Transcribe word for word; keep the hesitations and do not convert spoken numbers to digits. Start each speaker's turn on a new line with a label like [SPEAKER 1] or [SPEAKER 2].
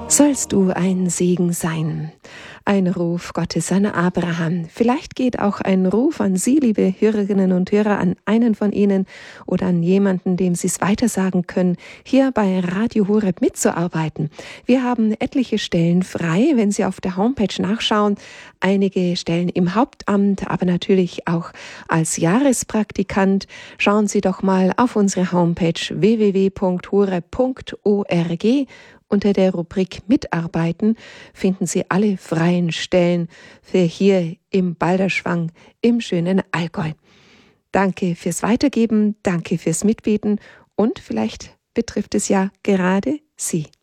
[SPEAKER 1] Sollst du ein Segen sein. Ein Ruf Gottes an Abraham. Vielleicht geht auch ein Ruf an Sie, liebe Hörerinnen und Hörer, an einen von Ihnen oder an jemanden, dem Sie es weitersagen können, hier bei Radio Horeb mitzuarbeiten. Wir haben etliche Stellen frei, wenn Sie auf der Homepage nachschauen. Einige Stellen im Hauptamt, aber natürlich auch als Jahrespraktikant. Schauen Sie doch mal auf unsere Homepage w w w punkt horeb punkt org. Unter der Rubrik Mitarbeiten finden Sie alle freien Stellen für hier im Balderschwang im schönen Allgäu. Danke fürs Weitergeben, danke fürs Mitbeten und vielleicht betrifft es ja gerade Sie.